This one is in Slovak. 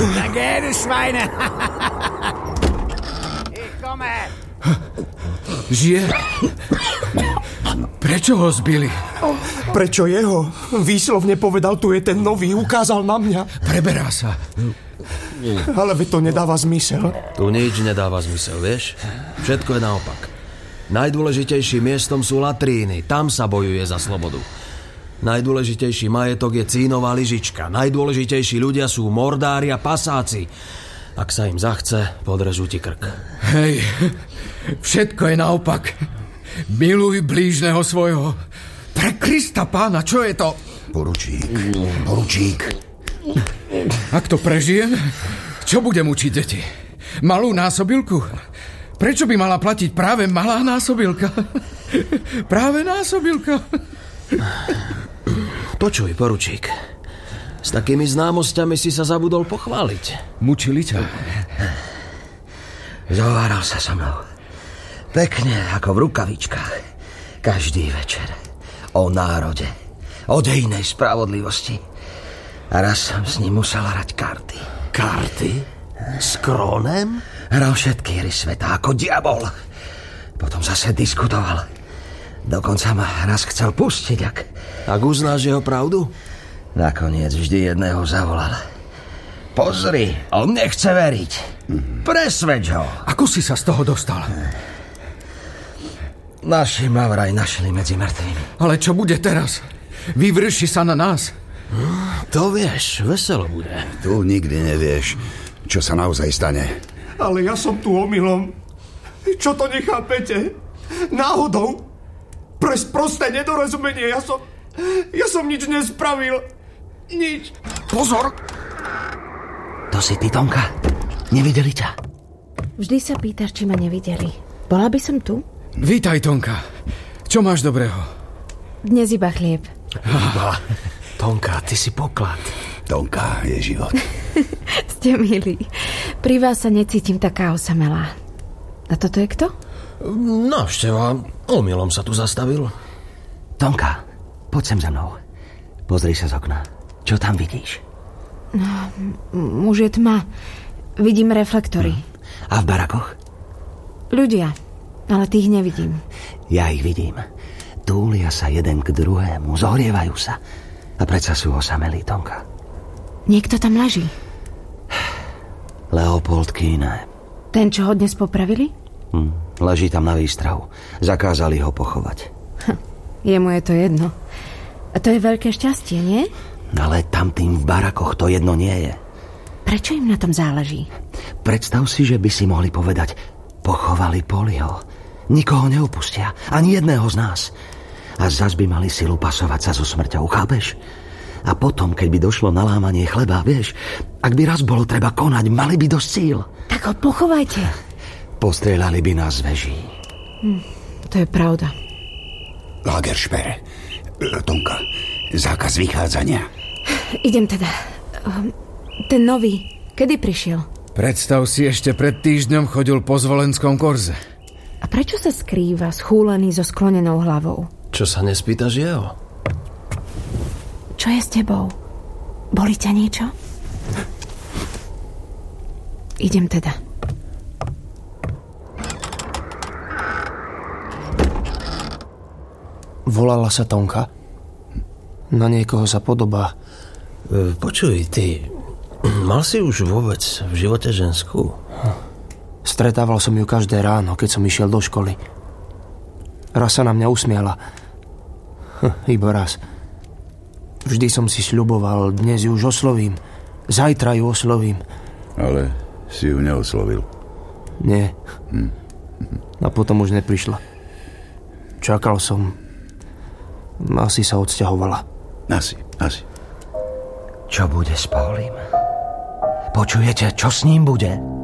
Na géru, Schweine! Ich komme! Žije? Prečo ho zbili? Prečo jeho? Výslovne povedal, tu je ten nový, ukázal na mňa. Preberá sa. Ale veď to nedáva zmysel. Tu nič nedáva zmysel, vieš? Všetko je naopak. Najdôležitejším miestom sú latríny. Tam sa bojuje za slobodu. Najdôležitejší majetok je cínová lyžička. Najdôležitejší ľudia sú mordári a pasáci. Ak sa im zachce, podrežú ti krk. Hej, všetko je naopak. Miluj blížneho svojho. Pre Krista Pána, čo je to? Poručík. Ak to prežijem, čo budem učiť deti? Malú násobilku? Prečo by mala platiť práve malá násobilka? Práve násobilka. Počuj, poručík. S takými známosťami si sa zabudol pochváliť. Mučili ťa? Zováral sa so mnou. Pekne, ako v rukavičkách. Každý večer. O národe. O dejnej spravodlivosti. A raz som s ním musel hrať karty. Karty? S Krónem? Hral všetky hry sveta, ako diabol. Potom zase diskutoval. Dokonca ma raz chcel pustiť, Ak uznáš jeho pravdu? Nakoniec vždy jedného zavolal. Pozri, on nechce veriť. Presvedč ho. Ako si sa z toho dostal? Naši ma vraj našli medzi mŕtvými. Ale čo bude teraz? Vyvrši sa na nás. To vieš, veselo bude. Tu nikdy nevieš, čo sa naozaj stane. Ale ja som tu omylom. Čo to nechápete? Náhodou? Pre sprosté nedorozumenie. Ja som nič nespravil. Nič. Pozor! To si ty, Tonka? Nevideli ťa? Vždy sa pýtaš, či ma nevideli. Bola by som tu? Vítaj, Tonka. Čo máš dobrého? Dnes iba chlieb. Tonka, ty si poklad. Tonka je život. Ste milí. Pri vás sa necítim taká osamelá. A toto je kto? Návšteva. Omylom sa tu zastavil. Tonka, poď sem za mnou. Pozri sa z okna. Čo tam vidíš? Už je tma. Vidím reflektory. A v barakoch? Ľudia, ale tých nevidím. Ja ich vidím. Túlia sa jeden k druhému, zohrievajú sa. A predsa sú osamelí, Tonka. Niekto tam leží. Leopold Kíne. Ten, čo ho dnes popravili? Leží tam na výstrahu. Zakázali ho pochovať. Jemu je to jedno. A to je veľké šťastie, nie? Ale tam tým v barakoch to jedno nie je. Prečo im na tom záleží? Predstav si, že by si mohli povedať: pochovali Poliho. Nikoho neopustia, ani jedného z nás. A zas by mali silu pasovať sa so smrťou, chápeš? A potom, keď by došlo na lámanie chleba, vieš, ak by raz bolo treba konať, mali by dosť síl. Tak ho pochovajte. Postrieľali by nás z veží. To je pravda. Lagersperre. Tonka, zákaz vychádzania. Idem teda. Ten nový, kedy prišiel? Predstav si, ešte pred týždňom chodil po Zvolenskom korze. A prečo sa skrýva schúlený so sklonenou hlavou? Čo sa nespýtaš jeho? Čo je s tebou? Bolí ťa niečo? Idem teda. Volala sa Tonka? Na niekoho sa podobá. Počuj, ty... Mal si už vôbec v živote ženskú? Stretával som ju každé ráno, keď som išiel do školy. Raz sa na mňa usmiala. Iba raz. Vždy som si sľuboval, dnes ju už oslovím. Zajtra ju oslovím. Ale si ju neoslovil. Nie. A potom už neprišla. Čakal som. Asi sa odsťahovala. Asi. Čo bude s Paulim? Počujete, čo s ním bude?